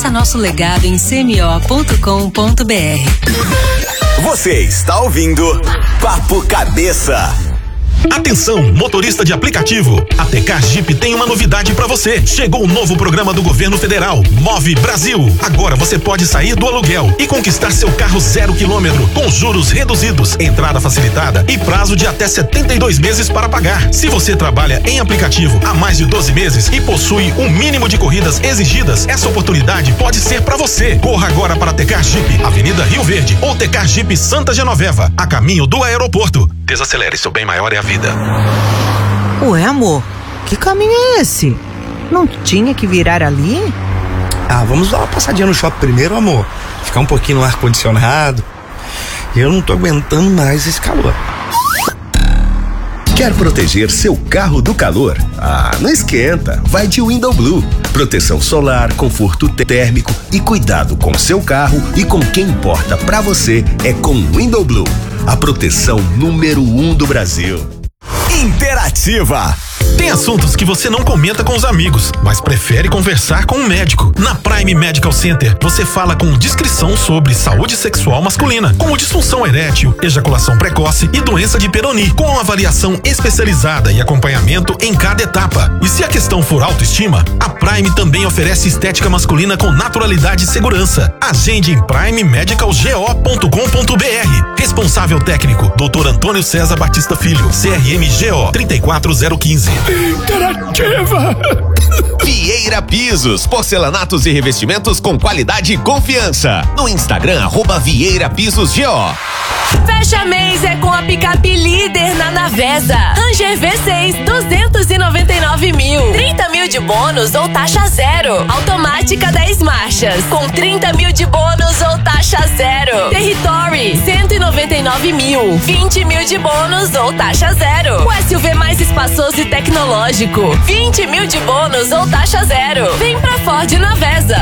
Conheça nosso legado em cmo.com.br. Você está ouvindo Papo Cabeça. Atenção, motorista de aplicativo. A TK Jeep tem uma novidade pra você. Chegou o novo programa do governo federal, Move Brasil. Agora você pode sair do aluguel e conquistar seu carro 0 km, com juros reduzidos, entrada facilitada e prazo de até 72 meses para pagar. Se você trabalha em aplicativo há mais de 12 meses e possui um mínimo de corridas exigidas, essa oportunidade pode ser pra você. Corra agora para a TK Jeep, Avenida Rio Verde ou TK Jeep Santa Genoveva, a caminho do aeroporto. Desacelere, seu bem maior é a vida. Ué, amor, que caminho é esse? Não tinha que virar ali? Vamos dar uma passadinha no shopping primeiro, amor. Ficar um pouquinho no ar-condicionado. Eu não tô aguentando mais esse calor. Quer proteger seu carro do calor? Não esquenta, vai de Window Blue. Proteção solar, conforto térmico e cuidado com seu carro e com quem importa pra você é com Window Blue, a proteção número 1 do Brasil. Interativa. Tem assuntos que você não comenta com os amigos, mas prefere conversar com um médico. Na Prime Medical Center, você fala com discrição sobre saúde sexual masculina, como disfunção erétil, ejaculação precoce e doença de Peyronie, com avaliação especializada e acompanhamento em cada etapa. E se a questão for autoestima, a Prime também oferece estética masculina com naturalidade e segurança. Agende em primemedicalgo.com.br. Responsável técnico, Dr. Antônio César Batista Filho, CRMGO 34015. Interativa. Vieira Pisos, porcelanatos e revestimentos com qualidade e confiança. No Instagram, @Vieira Pisos GO. Fecha mês é com a picape líder na Navesa. Ranger V6, 299 mil. 30 mil de bônus ou taxa zero. Automática 10 marchas, com 30 mil de bônus ou taxa zero. Territory, 199 mil. 20 mil de bônus ou taxa zero. O SUV mais espaçoso e tecnológico, 20 mil de bônus ou taxa zero. Vem pra Ford Navesa.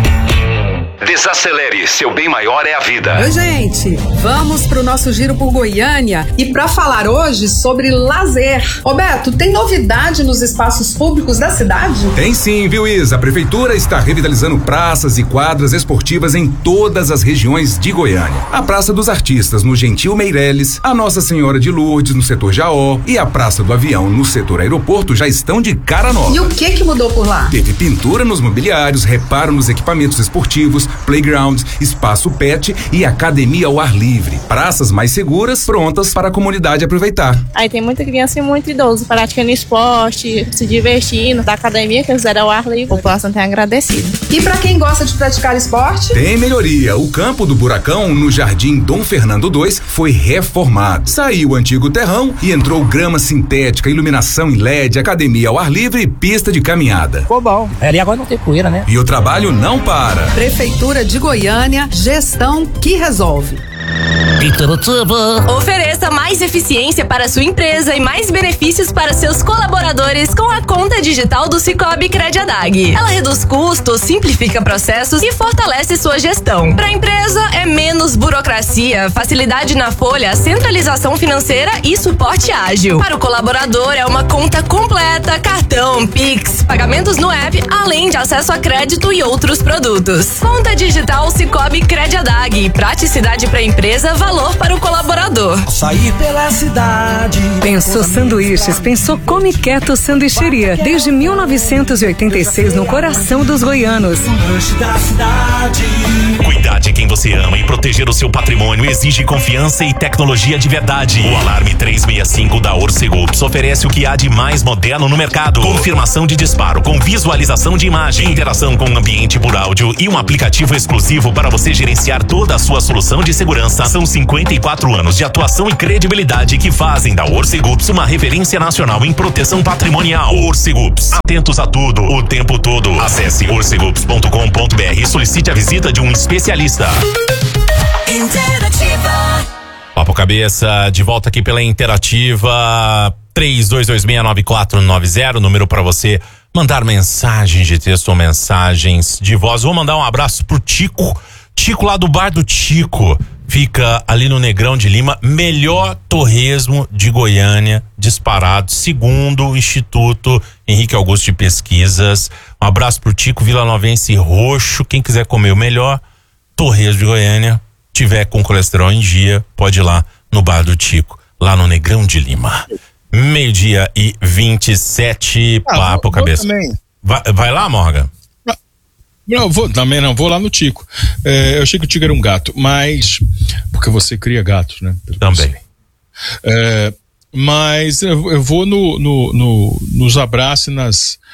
Desacelere, seu bem maior é a vida. Oi, gente, vamos pro nosso giro por Goiânia e pra falar hoje sobre lazer. Ô Beto, tem novidade nos espaços públicos da cidade? Tem sim, viu, Isa? A prefeitura está revitalizando praças e quadras esportivas em todas as regiões de Goiânia. A Praça dos Artistas no Gentil Meireles, a Nossa Senhora de Lourdes no setor Jaó e a Praça do Avião no setor Aeroporto já estão de cara nova. E o que mudou por lá? Teve pintura nos mobiliários, reparo nos equipamentos esportivos, playground, espaço pet e academia ao ar livre. Praças mais seguras, prontas para a comunidade aproveitar. Aí tem muita criança e muito idoso praticando esporte, se divertindo, da academia que eles deram ao ar livre. A população tem agradecido. E para quem gosta de praticar esporte? Tem melhoria. O campo do Buracão, no Jardim Dom Fernando II, foi reformado. Saiu o antigo terrão e entrou grama sintética, iluminação em LED, academia ao ar livre e pista de caminhada. Ficou bom. Ali agora não tem poeira, né? E o trabalho não para. Prefeitura de Goiânia, gestão que resolve. Ofereça mais eficiência para sua empresa e mais benefícios para seus colaboradores com a conta digital do Sicoob Crediadag. Ela reduz custos, simplifica processos e fortalece sua gestão. Para a empresa é menos burocracia, facilidade na folha, centralização financeira e suporte ágil. Para o colaborador é uma conta completa, cartão, Pix, pagamentos no app, além de acesso a crédito e outros produtos. Conta digital Sicoob Crediadag. Praticidade para a empresa, valor para o colaborador. Sair pela cidade. Pensou sanduíches, pensou Come Quieto Sanduicheria. Desde 1986 no coração dos goianos. Lanche da cidade. Cuidar de quem você ama e proteger o seu patrimônio exige confiança e tecnologia de verdade. O Alarme 365 da Orcegups oferece o que há de mais moderno no mercado. Confirmação de disparo com visualização de imagem, interação com o ambiente por áudio e um aplicativo exclusivo para você gerenciar toda a sua solução de segurança. São 54 anos de atuação e credibilidade que fazem da Orcegups uma referência nacional em proteção patrimonial. Orcegups, atentos a tudo, o tempo todo. Acesse orcegups.com.br e solicite a visita de um especialista. Interativa. Papo Cabeça, de volta aqui pela Interativa. 32269490, número para você mandar mensagens de texto ou mensagens de voz. Vou mandar um abraço pro Tico lá do Bar do Tico. Fica ali no Negrão de Lima, melhor torresmo de Goiânia, disparado, segundo o Instituto Henrique Augusto de Pesquisas. Um abraço pro Tico, Vila Novense Roxo. Quem quiser comer o melhor, torresmo de Goiânia, tiver com colesterol em dia, pode ir lá no bar do Tico, lá no Negrão de Lima. 12:27, papo cabeça. Vai lá, Morgan? Não, vou lá no Tico. Eu achei que o Tico era um gato, mas porque você cria gatos, né? Também. Mas eu vou nos abraços e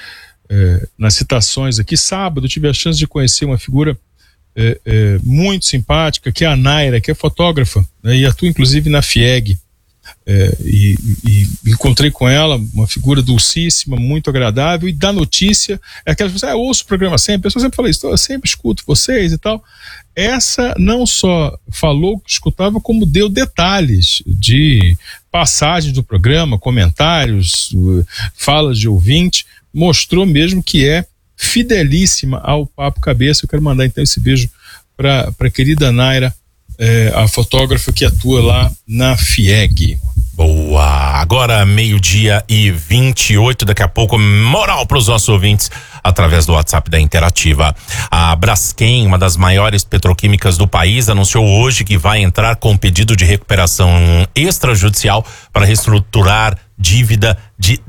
nas citações aqui. Sábado eu tive a chance de conhecer uma figura muito simpática, que é a Naira, que é fotógrafa, né, e atua inclusive na FIEG. E encontrei com ela uma figura dulcíssima, muito agradável, e da notícia é aquelas pessoas, eu ouço o programa sempre, a pessoa sempre fala isso, eu sempre escuto vocês e tal. Essa não só falou que escutava, como deu detalhes de passagens do programa, comentários, falas de ouvinte, mostrou mesmo que é fidelíssima ao Papo Cabeça. Eu quero mandar então esse beijo para a querida Naira, a fotógrafa que atua lá na FIEG. Boa! Agora 12:28, daqui a pouco, moral para os nossos ouvintes através do WhatsApp da Interativa. A Braskem, uma das maiores petroquímicas do país, anunciou hoje que vai entrar com um pedido de recuperação extrajudicial para reestruturar dívida de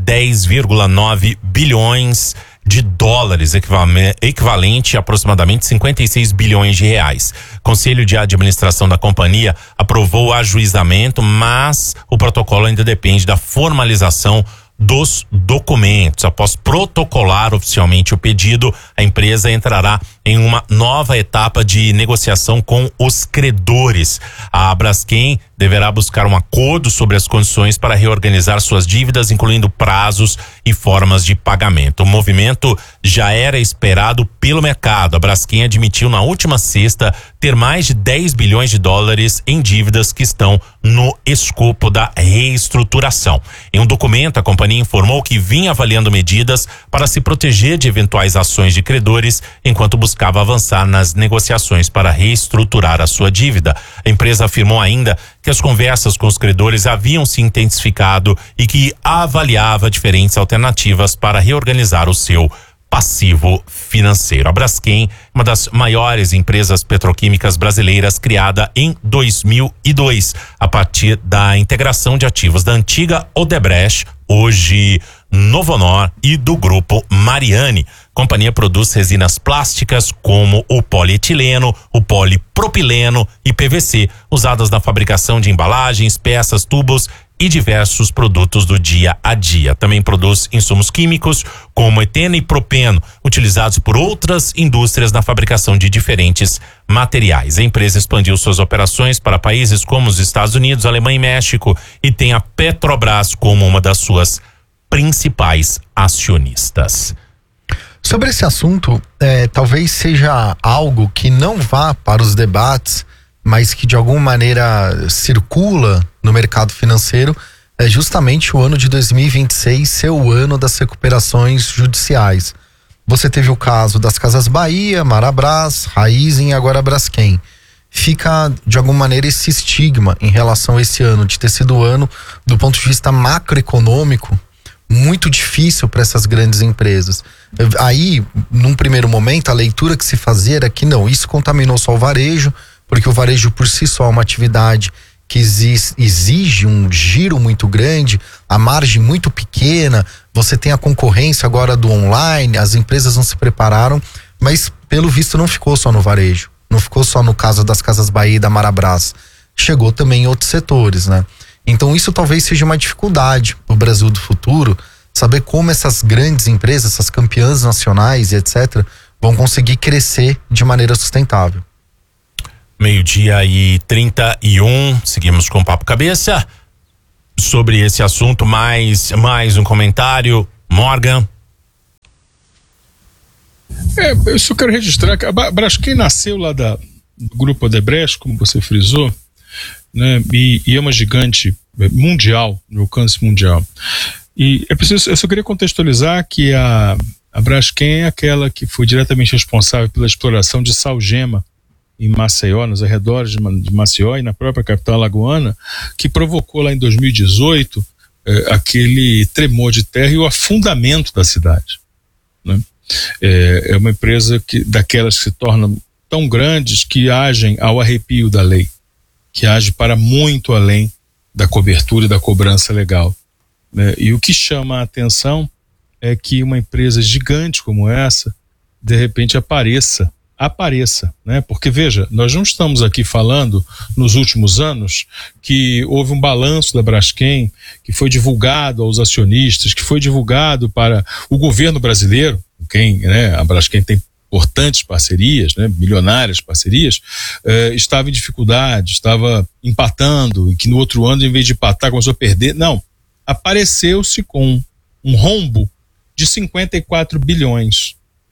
10,9 bilhões de dólares, equivalente a aproximadamente 56 bilhões de reais. Conselho de Administração da companhia aprovou o ajuizamento, mas o protocolo ainda depende da formalização dos documentos. Após protocolar oficialmente o pedido, a empresa entrará em uma nova etapa de negociação com os credores. A Braskem deverá buscar um acordo sobre as condições para reorganizar suas dívidas, incluindo prazos e formas de pagamento. O movimento já era esperado pelo mercado. A Braskem admitiu na última sexta ter mais de 10 bilhões de dólares em dívidas que estão no escopo da reestruturação. Em um documento, a companhia informou que vinha avaliando medidas para se proteger de eventuais ações de credores, enquanto buscava avançar nas negociações para reestruturar a sua dívida. A empresa afirmou ainda que as conversas com os credores haviam se intensificado e que avaliava diferentes alternativas para reorganizar o seu passivo financeiro. A Braskem, uma das maiores empresas petroquímicas brasileiras, criada em 2002, a partir da integração de ativos da antiga Odebrecht, hoje Novonor, e do grupo Mariani. A companhia produz resinas plásticas como o polietileno, o polipropileno e PVC, usadas na fabricação de embalagens, peças, tubos e diversos produtos do dia a dia. Também produz insumos químicos como eteno e propeno, utilizados por outras indústrias na fabricação de diferentes materiais. A empresa expandiu suas operações para países como os Estados Unidos, Alemanha e México, e tem a Petrobras como uma das suas principais acionistas. Sobre esse assunto, talvez seja algo que não vá para os debates, mas que de alguma maneira circula no mercado financeiro, é justamente o ano de 2026 ser o ano das recuperações judiciais. Você teve o caso das Casas Bahia, Marabras, Raízen e agora Braskem. Fica de alguma maneira esse estigma em relação a esse ano, de ter sido o ano, do ponto de vista macroeconômico, muito difícil para essas grandes empresas. Aí, num primeiro momento, a leitura que se fazia era que não, isso contaminou só o varejo, porque o varejo por si só é uma atividade que exige um giro muito grande, a margem muito pequena, você tem a concorrência agora do online, as empresas não se prepararam, mas pelo visto não ficou só no varejo, não ficou só no caso das Casas Bahia e da Marabras, chegou também em outros setores, né? Então isso talvez seja uma dificuldade para o Brasil do futuro, saber como essas grandes empresas, essas campeãs nacionais e etc, vão conseguir crescer de maneira sustentável. 12:31, seguimos com o Papo Cabeça. Sobre esse assunto, mais um comentário, Morgan. Eu só quero registrar que a Braskem nasceu lá do grupo Odebrecht, como você frisou, né? E é uma gigante mundial, de alcance mundial. E eu só queria contextualizar que a Braskem é aquela que foi diretamente responsável pela exploração de salgema em Maceió, nos arredores de Maceió e na própria capital alagoana, que provocou lá em 2018 aquele tremor de terra e o afundamento da cidade, né? É uma empresa daquelas que se tornam tão grandes que agem ao arrepio da lei, que age para muito além da cobertura e da cobrança legal, né? E o que chama a atenção é que uma empresa gigante como essa, de repente apareça, né? Porque veja, nós não estamos aqui falando nos últimos anos que houve um balanço da Braskem que foi divulgado aos acionistas, que foi divulgado para o governo brasileiro, né? A Braskem tem importantes parcerias, né? Milionárias parcerias, estava em dificuldade, estava empatando, e que no outro ano, em vez de empatar, começou a perder. Não, apareceu-se com um rombo de 54 bilhões.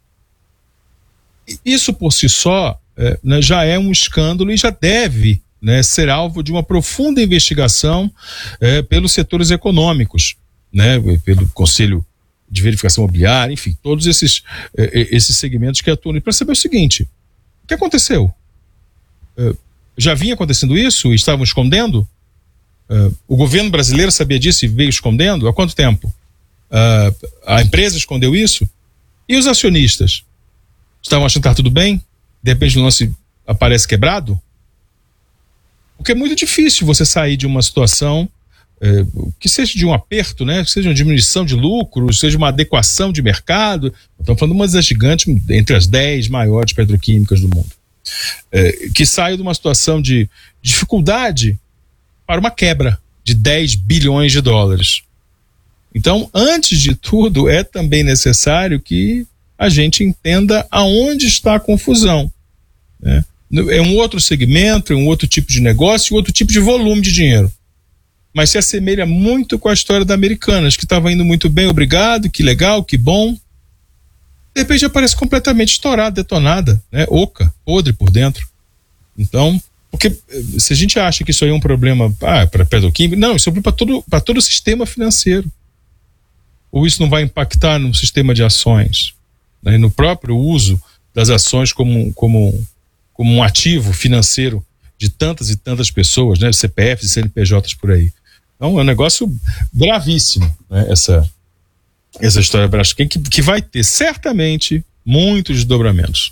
Isso por si só, né, já é um escândalo e já deve, né, ser alvo de uma profunda investigação pelos setores econômicos, né, pelo Conselho de Verificação Imobiliária, enfim, todos esses segmentos que atuam para saber o seguinte: o que aconteceu? Já vinha acontecendo isso e estavam escondendo? O governo brasileiro sabia disso e veio escondendo? Há quanto tempo? A empresa escondeu isso? E os acionistas? Estavam achando que estava tudo bem? De repente o lance aparece quebrado? Porque é muito difícil você sair de uma situação que seja de um aperto, né? Que seja uma diminuição de lucros, seja uma adequação de mercado. Estamos falando de uma das gigantes, entre as 10 maiores petroquímicas do mundo, que saiu de uma situação de dificuldade para uma quebra de 10 bilhões de dólares. Então, antes de tudo, é também necessário que a gente entenda aonde está a confusão, né? É um outro segmento, é um outro tipo de negócio, outro tipo de volume de dinheiro. Mas se assemelha muito com a história da Americanas, que estava indo muito bem, obrigado, que legal, que bom. De repente aparece completamente estourada, detonada, né? Oca, podre por dentro. Então, porque se a gente acha que isso aí é um problema para petroquímica, não, isso é um problema para todo o sistema financeiro. Ou isso não vai impactar no sistema de ações, né? No próprio uso das ações como um ativo financeiro de tantas e tantas pessoas, né? CPFs e CNPJs por aí. Então é um negócio gravíssimo, né? Essa história Braskem que vai ter certamente muitos desdobramentos.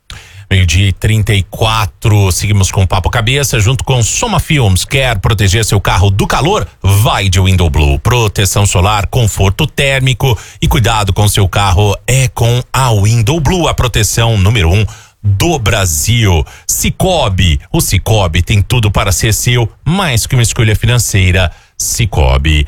12:34, seguimos com o Papo Cabeça, junto com Soma Filmes. Quer proteger seu carro do calor? Vai de Window Blue. Proteção solar, conforto térmico e cuidado com seu carro é com a Window Blue, a proteção número 1 do Brasil. Cicobi, o Cicobi tem tudo para ser seu, mais que uma escolha financeira. Cicobi.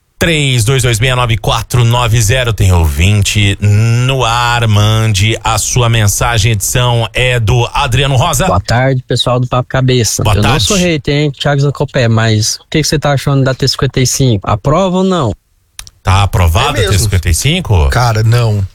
32269490, tem ouvinte no ar, mande a sua mensagem, edição é do Adriano Rosa. Boa tarde, pessoal do Papo Cabeça. Boa tarde. Não sou hater, hein, Thiago Zacopé, mas o que você tá achando da T55? Aprova ou não? Tá aprovada a T55? Cara, não.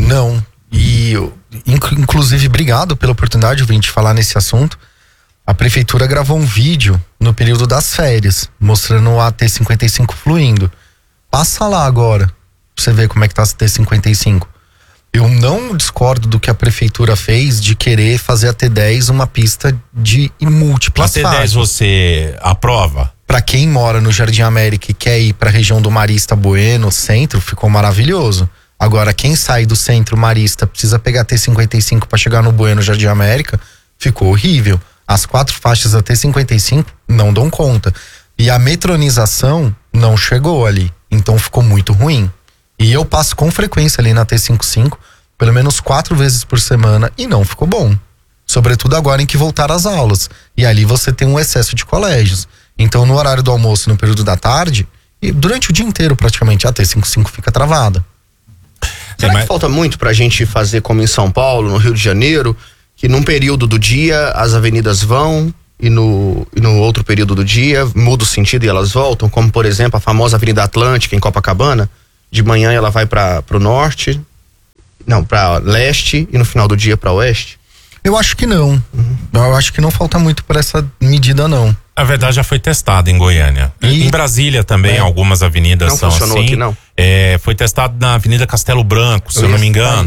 E inclusive, obrigado pela oportunidade de vir te falar nesse assunto. A prefeitura gravou um vídeo no período das férias, mostrando a T55 fluindo. Passa lá agora, pra você ver como é que tá a T55. Eu não discordo do que a prefeitura fez de querer fazer a T10 uma pista de múltiplas fases. A T10 você aprova? Pra quem mora no Jardim América e quer ir pra região do Marista Bueno, centro, ficou maravilhoso. Agora, quem sai do centro Marista precisa pegar a T55 pra chegar no Bueno, Jardim América, ficou horrível. As 4 faixas da T55 não dão conta. E a metronização não chegou ali. Então ficou muito ruim. E eu passo com frequência ali na T55, pelo menos 4 vezes por semana, e não ficou bom. Sobretudo agora em que voltaram as aulas. E ali você tem um excesso de colégios. Então no horário do almoço, no período da tarde, e durante o dia inteiro praticamente, a T55 fica travada. Será que falta muito pra gente fazer como em São Paulo, no Rio de Janeiro, que num período do dia as avenidas vão e no outro período do dia muda o sentido e elas voltam, como por exemplo a famosa Avenida Atlântica em Copacabana, de manhã ela vai para norte, não, para leste, e no final do dia para oeste? Eu acho que não. Eu acho que não falta muito para essa medida, não. A verdade já foi testada em Goiânia. Em Brasília também, algumas avenidas não são assim. Não funcionou aqui, não? Foi testado na Avenida Castelo Branco, se eu não me engano.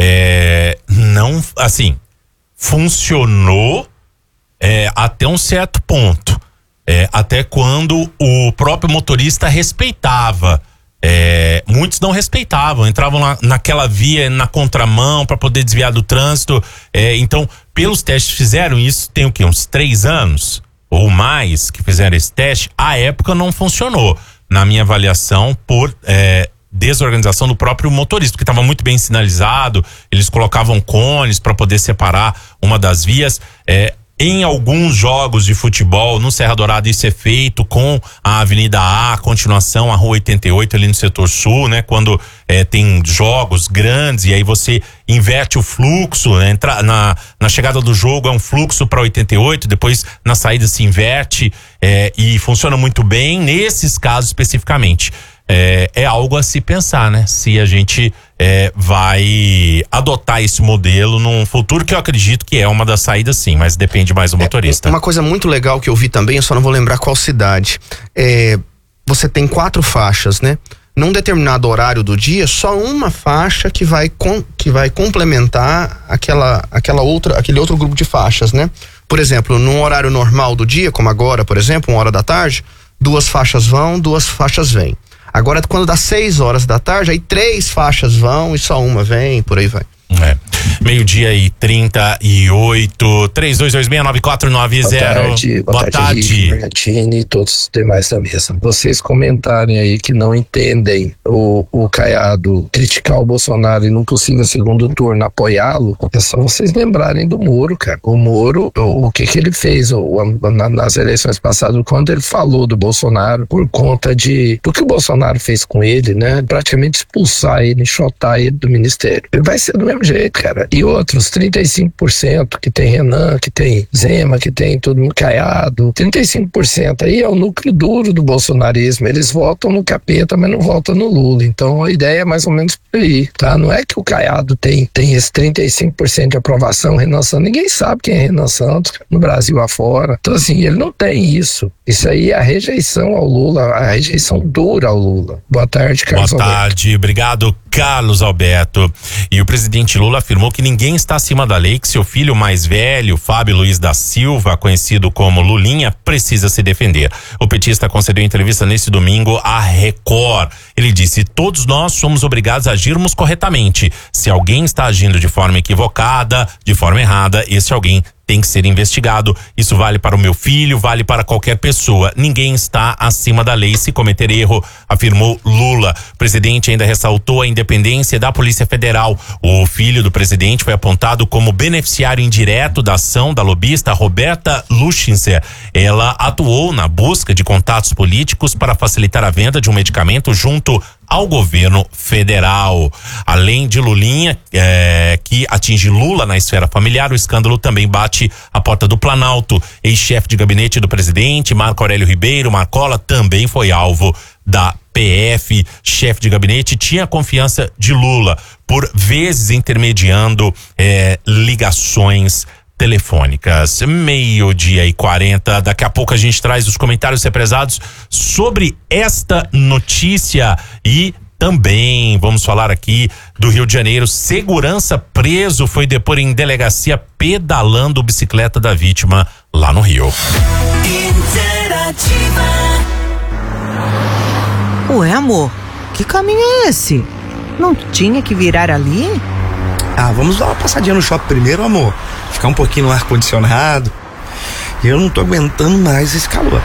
Não, assim, funcionou até um certo ponto. Até quando o próprio motorista respeitava muitos não respeitavam, entravam naquela via na contramão para poder desviar do trânsito. Então, pelos testes fizeram isso, tem o quê? Uns 3 anos ou mais que fizeram esse teste. À época não funcionou, na minha avaliação, por desorganização do próprio motorista, porque estava muito bem sinalizado, eles colocavam cones para poder separar uma das vias. Em alguns jogos de futebol, no Serra Dourada, isso é feito com a Avenida A, continuação, a Rua 88 ali no setor sul, né? Quando tem jogos grandes e aí você inverte o fluxo, né? Na chegada do jogo é um fluxo para 88, depois na saída se inverte, e funciona muito bem nesses casos especificamente. É algo a se pensar, né? Se a gente vai adotar esse modelo num futuro, que eu acredito que é uma das saídas, sim, mas depende mais do motorista. Uma coisa muito legal que eu vi também, eu só não vou lembrar qual cidade. Você tem 4 faixas, né? Num determinado horário do dia, só uma faixa que vai complementar aquele outro grupo de faixas, né? Por exemplo, num horário normal do dia, como agora, por exemplo, 1 hora da tarde, 2 faixas vão, 2 faixas vêm. Agora, quando dá 6 horas da tarde, aí 3 faixas vão e só uma vem, por aí vai. Meio-dia e 38, 32269490. Boa tarde. Martini e todos os demais da mesa. Vocês comentarem aí que não entendem o Caiado criticar o Bolsonaro e num possível segundo turno apoiá-lo, é só vocês lembrarem do Moro, cara. O Moro, o que ele fez nas eleições passadas, quando ele falou do Bolsonaro, por conta do que o Bolsonaro fez com ele, né? Praticamente expulsar ele, enxotar ele do ministério. Ele vai ser do mesmo jeito, cara. E outros 35% que tem Renan, que tem Zema, que tem todo mundo Caiado, 35% aí é o núcleo duro do bolsonarismo. Eles votam no capeta, mas não votam no Lula. Então a ideia é mais ou menos por aí, tá? Não é que o Caiado tem esse 35% de aprovação, Renan Santos. Ninguém sabe quem é Renan Santos no Brasil afora. Então assim, ele não tem isso. Isso aí é a rejeição ao Lula, a rejeição dura ao Lula. Boa tarde, Carlos Alberto. Boa tarde, obrigado, Carlos Alberto. E o presidente Lula afirmou que ninguém está acima da lei, que seu filho mais velho, Fábio Luiz da Silva, conhecido como Lulinha, precisa se defender. O petista concedeu entrevista neste domingo à Record. Ele disse: todos nós somos obrigados a agirmos corretamente. Se alguém está agindo de forma equivocada, de forma errada, esse alguém tem que ser investigado. Isso vale para o meu filho, vale para qualquer pessoa. Ninguém está acima da lei se cometer erro, afirmou Lula. O presidente ainda ressaltou a independência da Polícia Federal. O filho do presidente foi apontado como beneficiário indireto da ação da lobista Roberta Luschinzer. Ela atuou na busca de contatos políticos para facilitar a venda de um medicamento junto ao governo federal. Além de Lulinha, que atinge Lula na esfera familiar, o escândalo também bate a porta do Planalto. Ex-chefe de gabinete do presidente, Marco Aurélio Ribeiro, Marcola, também foi alvo da PF. Chefe de gabinete tinha confiança de Lula, por vezes intermediando ligações telefônicas. 12:40. Daqui a pouco a gente traz os comentários represados sobre esta notícia e também vamos falar aqui do Rio de Janeiro. Segurança preso foi depor em delegacia pedalando bicicleta da vítima lá no Rio. Ué, amor, que caminho é esse? Não tinha que virar ali? Vamos dar uma passadinha no shopping primeiro, amor. Ficar um pouquinho no ar-condicionado. Eu não tô aguentando mais esse calor.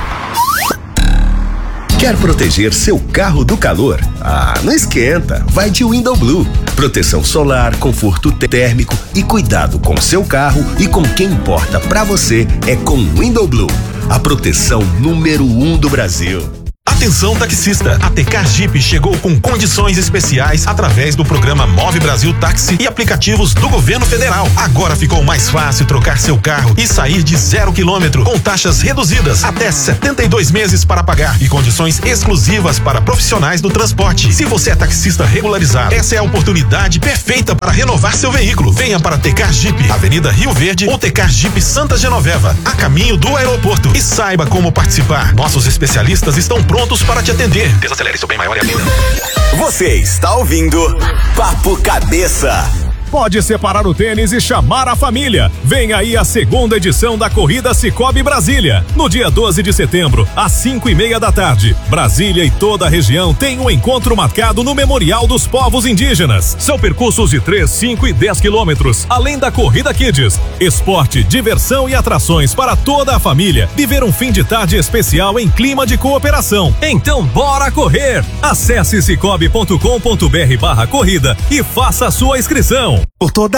Quer proteger seu carro do calor? Não esquenta, vai de Window Blue. Proteção solar, conforto térmico e cuidado com seu carro e com quem importa pra você é com Window Blue, a proteção número 1 do Brasil. Atenção taxista, a Tecar Jeep chegou com condições especiais através do programa Move Brasil Táxi e aplicativos do governo federal. Agora ficou mais fácil trocar seu carro e sair de 0 km com taxas reduzidas, até 72 meses para pagar e condições exclusivas para profissionais do transporte. Se você é taxista regularizado, essa é a oportunidade perfeita para renovar seu veículo. Venha para Tecar Jeep, Avenida Rio Verde ou Tecar Jeep Santa Genoveva, a caminho do aeroporto, e saiba como participar. Nossos especialistas estão prontos para te atender. Desacelere seu bem maior e atenda. Você está ouvindo Papo Cabeça. pode separar o tênis e chamar a família. Vem aí a segunda edição da Corrida Cicobi Brasília. No dia 12 de setembro, às 5:30 da tarde. Brasília e toda a região tem um encontro marcado no Memorial dos Povos Indígenas. São percursos de 3, 5 e 10 quilômetros, além da Corrida Kids. Esporte, diversão e atrações para toda a família. Viver um fim de tarde especial em clima de cooperação. Então bora correr! Acesse cicobi.com.br/corrida e faça a sua inscrição. Por toda